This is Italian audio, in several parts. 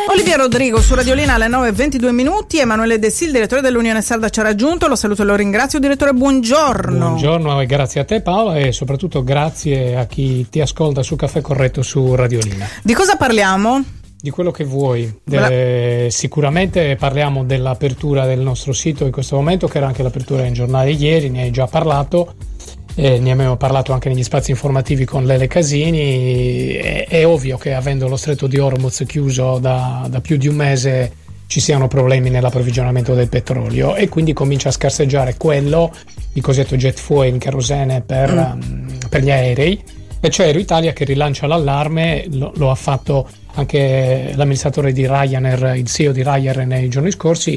Olivia Rodrigo su Radiolina alle 9:22. Emanuele De Sil, direttore dell'Unione Sarda, ci ha raggiunto. Lo saluto e lo ringrazio. Direttore, buongiorno. Buongiorno e grazie a te Paola, e soprattutto grazie a chi ti ascolta su Caffè Corretto su Radiolina. Di cosa parliamo? Di quello che vuoi. Sicuramente parliamo dell'apertura del nostro sito in questo momento, che era anche l'apertura in giornale ieri, ne hai già parlato. Ne abbiamo parlato anche negli spazi informativi con Lele Casini. È ovvio che avendo lo stretto di Hormuz chiuso da più di un mese ci siano problemi nell'approvvigionamento del petrolio, e quindi comincia a scarseggiare il cosiddetto jet fuel, kerosene per gli aerei, e c'è Aero Italia che rilancia l'allarme. Lo ha fatto anche l'amministratore di Ryanair, il CEO di Ryanair nei giorni scorsi.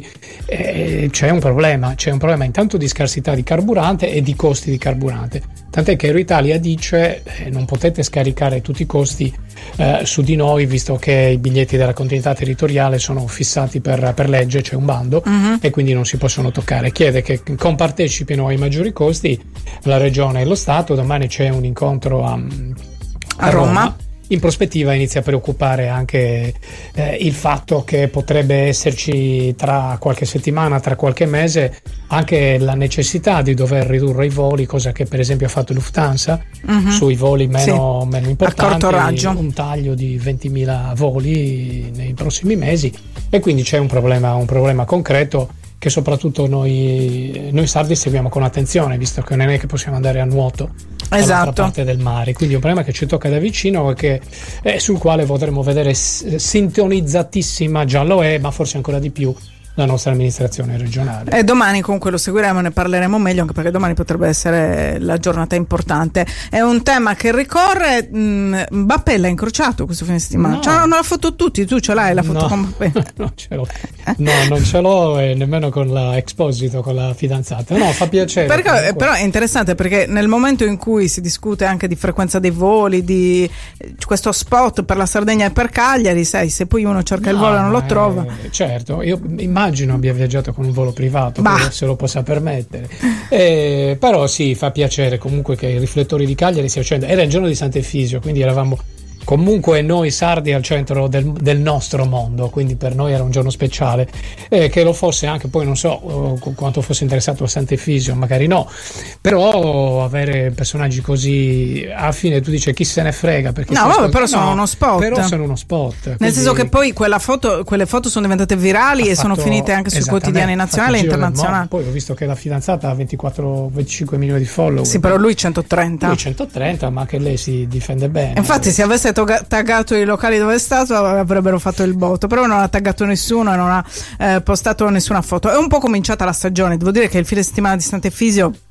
C'è un problema intanto di scarsità di carburante e di costi di carburante, tant'è che Aero Italia dice non potete scaricare tutti i costi su di noi, visto che i biglietti della continuità territoriale sono fissati per legge, c'è un bando, e quindi non si possono toccare. Chiede che compartecipino ai maggiori costi la regione e lo Stato. Domani c'è un incontro a Roma. In prospettiva inizia a preoccupare anche il fatto che potrebbe esserci tra qualche settimana, tra qualche mese, anche la necessità di dover ridurre i voli, cosa che per esempio ha fatto Lufthansa sui voli meno importanti, a corto raggio. Un taglio di 20.000 voli nei prossimi mesi, e quindi c'è un problema concreto che soprattutto noi sardi seguiamo con attenzione, visto che non è che possiamo andare a nuoto dall'altra parte del mare, quindi è un problema che ci tocca da vicino e sul quale potremo vedere sintonizzatissima, già lo è, ma forse ancora di più, la nostra amministrazione regionale. E domani comunque lo seguiremo, ne parleremo meglio, anche perché domani potrebbe essere la giornata importante. È un tema che ricorre. Mbappé l'ha incrociato questo fine settimana. No. Hanno la foto tutti, tu ce l'hai la foto con Mbappé? Non ce l'ho. No, non ce l'ho, e nemmeno con la Exposito, con la fidanzata. No, fa piacere. Perché, però è interessante, perché nel momento in cui si discute anche di frequenza dei voli, di questo spot per la Sardegna e per Cagliari, sai, se poi uno cerca il volo e non lo trova. Certo, io immagino abbia viaggiato con un volo privato, se lo possa permettere. Però sì, fa piacere comunque che i riflettori di Cagliari si accendano. Era il giorno di Sant'Efisio, quindi eravamo comunque noi sardi al centro del nostro mondo, quindi per noi era un giorno speciale. Che lo fosse anche, poi non so quanto fosse interessato a Sant'Efisio, magari no, però avere personaggi così, alla fine tu dici chi se ne frega, perché sono uno spot. Però sono uno spot, nel quindi senso che poi quelle foto sono diventate virali e sono finite anche sui quotidiani nazionali e internazionali. Poi ho visto che la fidanzata ha 24-25 milioni di follower. Sì, però lui 130. Lui 130, ma che lei si difende bene. Infatti se avesse taggato i locali dove è stato avrebbero fatto il botto, però non ha taggato nessuno e non ha postato nessuna foto. È un po' cominciata la stagione, devo dire che il fine settimana di Sant'Efisio